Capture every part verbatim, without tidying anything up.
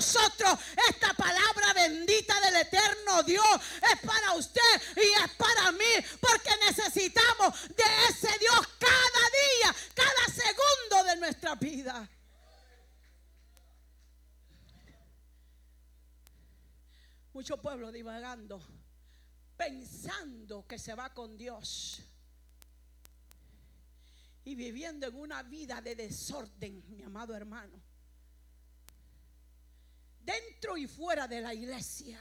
nosotros. Esta palabra bendita del eterno Dios es para usted y es para mí, porque necesitamos de ese Dios cada día, cada segundo de nuestra vida. Mucho pueblo divagando, pensando que se va con Dios y viviendo en una vida de desorden, mi amado hermano, dentro y fuera de la iglesia.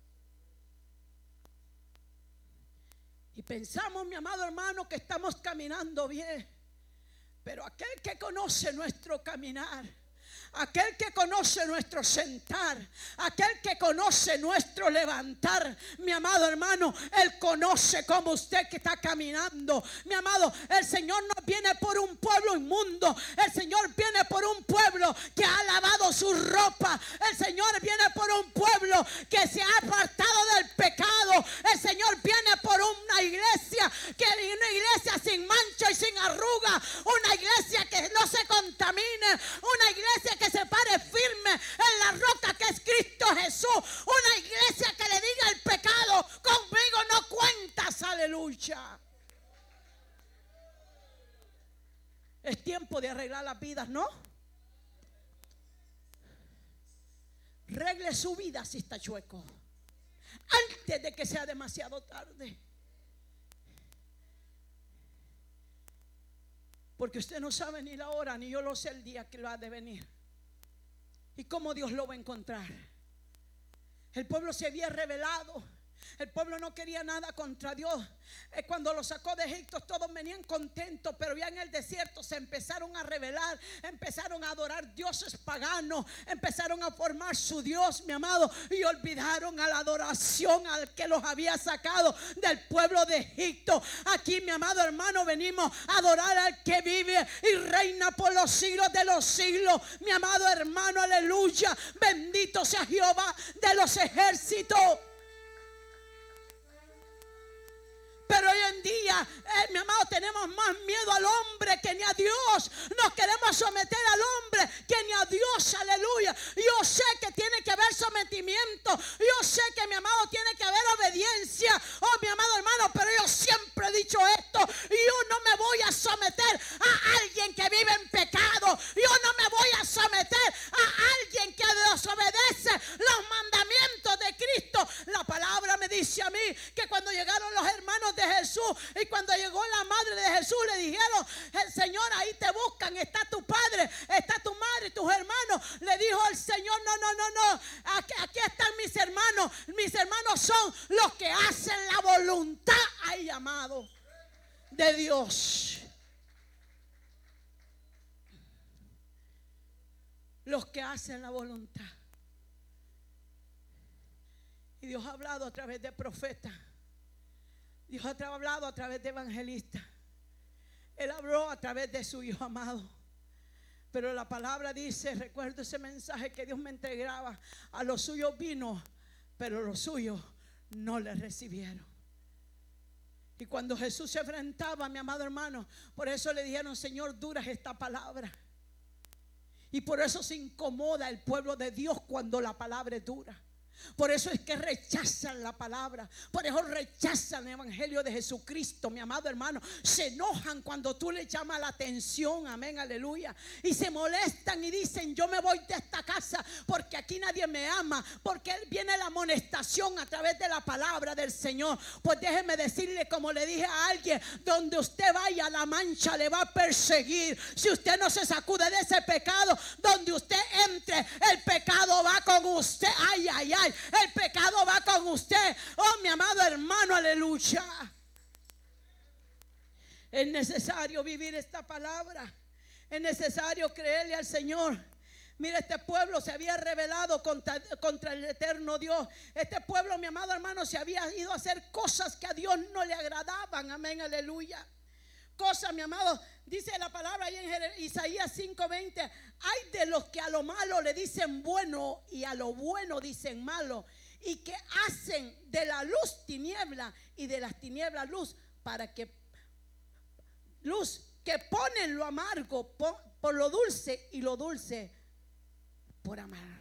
Y pensamos, mi amado hermano, que estamos caminando bien, pero aquel que conoce nuestro caminar, aquel que conoce nuestro sentar, aquel que conoce nuestro levantar, mi amado hermano, Él conoce como usted que está caminando. Mi amado, el Señor no viene por un pueblo inmundo. El Señor viene por un pueblo que ha lavado su ropa. El Señor viene por un pueblo que se ha apartado del pecado. El Señor viene por una iglesia, que una iglesia sin mancha y sin arruga, una iglesia que no se contamine, una iglesia que se pare firme en la roca que es Cristo Jesús, una iglesia que le diga al pecado: conmigo no cuentas, aleluya. Es tiempo de arreglar las vidas, ¿no? Regle su vida si está chueco, antes de que sea demasiado tarde. Porque usted no sabe ni la hora, ni yo lo sé el día que lo ha de venir y cómo Dios lo va a encontrar. El pueblo se había rebelado. El pueblo no quería nada contra Dios. Cuando lo sacó de Egipto todos venían contentos, pero ya en el desierto se empezaron a rebelar, empezaron a adorar dioses paganos, empezaron a formar su Dios, mi amado, y olvidaron a la adoración al que los había sacado del pueblo de Egipto. Aquí, mi amado hermano, venimos a adorar al que vive y reina por los siglos de los siglos. Mi amado hermano, aleluya, bendito sea Jehová de los ejércitos. Pero hoy en día, eh, mi amado, tenemos más miedo al hombre que ni a Dios. Nos queremos someter al hombre que ni a Dios, aleluya. Yo sé que tiene que haber sometimiento. Yo sé que, mi amado, tiene que haber obediencia. Oh, mi amado hermano, pero yo siempre he dicho esto: yo no me voy a someter a alguien que vive en pecado. Yo no me voy a someter a alguien que desobedece los mandamientos de Cristo. La palabra me dice a mí que cuando llegaron los hermanos de Jesús y cuando llegó la madre de Jesús, le dijeron: el Señor, ahí te buscan, está tu padre, está tu madre y tus hermanos. Le dijo el Señor: no, no, no, no, aquí, aquí están mis hermanos. Mis hermanos son los que hacen la voluntad, ay, amado, de Dios. Los que hacen la voluntad. Y Dios ha hablado a través de profetas. Dios ha hablado a través de evangelistas. Él habló a través de su Hijo amado. Pero la palabra dice, recuerdo ese mensaje que Dios me entregaba: a los suyos vino, pero los suyos no le recibieron. Y cuando Jesús se enfrentaba, mi amado hermano, por eso le dijeron: Señor, dura es esta palabra. Y por eso se incomoda el pueblo de Dios cuando la palabra es dura. Por eso es que rechazan la palabra. Por eso rechazan el evangelio de Jesucristo, mi amado hermano. Se enojan cuando tú le llamas la atención, amén, aleluya. Y se molestan y dicen: yo me voy de esta casa porque aquí nadie me ama, porque viene la amonestación a través de la palabra del Señor. Pues déjeme decirle, como le dije a alguien: donde usted vaya, la mancha le va a perseguir. Si usted no se sacude de ese pecado, donde usted entre, el pecado va con usted. Ay, ay, ay. El pecado va con usted. Oh, mi amado hermano, aleluya. Es necesario vivir esta palabra. Es necesario creerle al Señor. Mira, este pueblo se había rebelado contra, contra el eterno Dios. Este pueblo, mi amado hermano, se había ido a hacer cosas que a Dios no le agradaban. Amén, aleluya. Cosas, mi amado, dice la palabra ahí en Isaías cinco veinte: hay de los que a lo malo le dicen bueno y a lo bueno dicen malo, y que hacen de la luz tiniebla y de las tinieblas luz, para que luz, que ponen lo amargo por, por lo dulce y lo dulce por amargo.